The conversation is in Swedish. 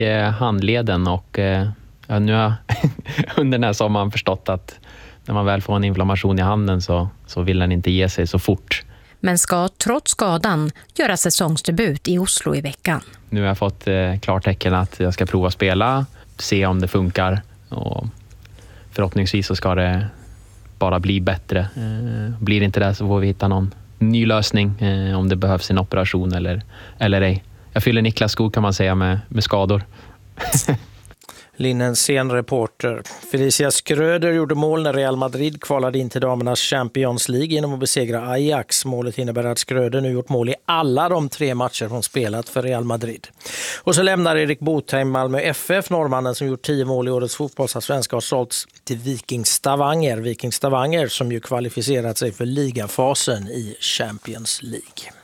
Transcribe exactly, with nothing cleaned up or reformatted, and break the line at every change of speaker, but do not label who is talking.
handleden och ja, nu har under den här sommaren förstått att när man väl får en inflammation i handen så, så vill den inte ge sig så fort.
Men ska trots skadan göra säsongsdebut i Oslo i veckan.
Nu har jag fått eh, klartecken att jag ska prova spela, se om det funkar och förhoppningsvis så ska det bara bli bättre. Eh, blir det inte det så får vi hitta någon ny lösning eh, om det behövs en operation eller, eller ej. Jag fyller Niklas skor kan man säga med, med skador.
Linnens scenreporter. Felicia Skröder gjorde mål när Real Madrid kvalade in till damernas Champions League genom att besegra Ajax. Målet innebär att Skröder nu gjort mål i alla de tre matcher hon spelat för Real Madrid. Och så lämnar Erik Botheim Malmö F F. Norrmannen som gjort tio mål i årets fotbollsallsvenska har sålts till Viking Stavanger. Viking Stavanger som ju kvalificerat sig för ligafasen i Champions League.